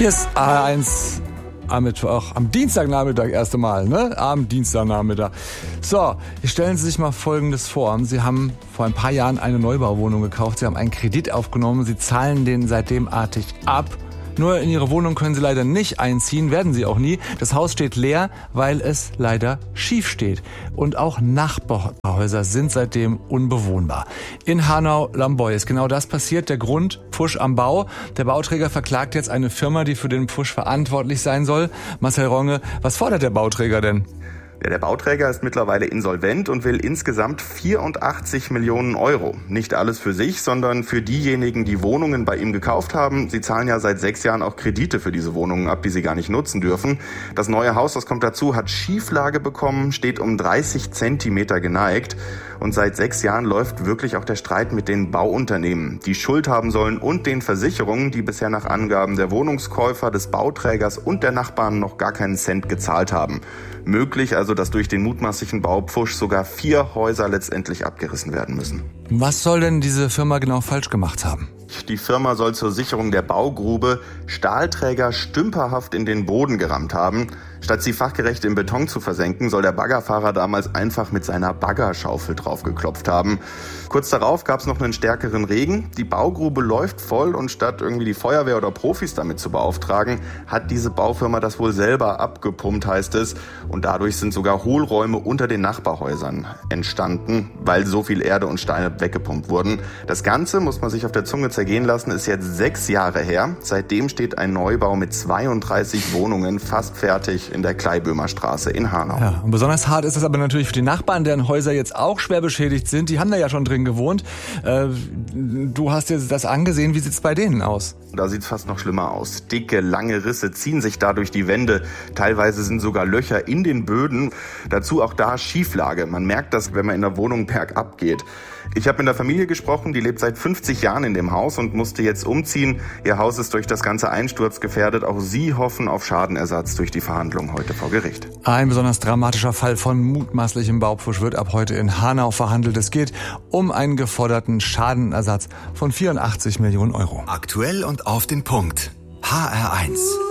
Hier ist A1 am Mittwoch, am Dienstagnachmittag erst einmal, ne? Am Dienstagnachmittag. So, stellen Sie sich mal Folgendes vor. Sie haben vor ein paar Jahren eine Neubauwohnung gekauft. Sie haben einen Kredit aufgenommen. Sie zahlen den seitdem artig ab. Nur in Ihre Wohnung können Sie leider nicht einziehen, werden Sie auch nie. Das Haus steht leer, weil es leider schief steht. Und auch Nachbarhäuser sind seitdem unbewohnbar. In Hanau-Lamboy ist genau das passiert. Der Grund, Pfusch am Bau. Der Bauträger verklagt jetzt eine Firma, die für den Pfusch verantwortlich sein soll. Marcel Ronge, was fordert der Bauträger denn? Der Bauträger ist mittlerweile insolvent und will insgesamt 84 Millionen Euro. Nicht alles für sich, sondern für diejenigen, die Wohnungen bei ihm gekauft haben. Sie zahlen ja seit 6 Jahren auch Kredite für diese Wohnungen ab, die sie gar nicht nutzen dürfen. Das neue Haus, das kommt dazu, hat Schieflage bekommen, steht um 30 Zentimeter geneigt. Und seit 6 Jahren läuft wirklich auch der Streit mit den Bauunternehmen, die Schuld haben sollen, und den Versicherungen, die bisher nach Angaben der Wohnungskäufer, des Bauträgers und der Nachbarn noch gar keinen Cent gezahlt haben. Möglich also, dass durch den mutmaßlichen Baupfusch sogar 4 Häuser letztendlich abgerissen werden müssen. Was soll denn diese Firma genau falsch gemacht haben? Die Firma soll zur Sicherung der Baugrube Stahlträger stümperhaft in den Boden gerammt haben. Statt sie fachgerecht im Beton zu versenken, soll der Baggerfahrer damals einfach mit seiner Baggerschaufel draufgeklopft haben. Kurz darauf gab es noch einen stärkeren Regen. Die Baugrube läuft voll und statt irgendwie die Feuerwehr oder Profis damit zu beauftragen, hat diese Baufirma das wohl selber abgepumpt, heißt es. Und dadurch sind sogar Hohlräume unter den Nachbarhäusern entstanden, weil so viel Erde und Steine weggepumpt wurden. Das Ganze, muss man sich auf der Zunge zergehen lassen, ist jetzt 6 Jahre her. Seitdem steht ein Neubau mit 32 Wohnungen fast fertig in der Kleiböhmer Straße in Hanau. Ja, und besonders hart ist es aber natürlich für die Nachbarn, deren Häuser jetzt auch schwer beschädigt sind. Die haben da ja schon drin gewohnt. Du hast dir das angesehen. Wie sieht's bei denen aus? Da sieht's fast noch schlimmer aus. Dicke, lange Risse ziehen sich da durch die Wände. Teilweise sind sogar Löcher in den Böden. Dazu auch da Schieflage. Man merkt das, wenn man in der Wohnung bergab geht. Ich habe mit der Familie gesprochen, die lebt seit 50 Jahren in dem Haus und musste jetzt umziehen. Ihr Haus ist durch das ganze Einsturz gefährdet. Auch sie hoffen auf Schadenersatz durch die Verhandlungen heute vor Gericht. Ein besonders dramatischer Fall von mutmaßlichem Baupfusch wird ab heute in Hanau verhandelt. Es geht um einen geforderten Schadenersatz von 84 Millionen Euro. Aktuell und auf den Punkt. HR1.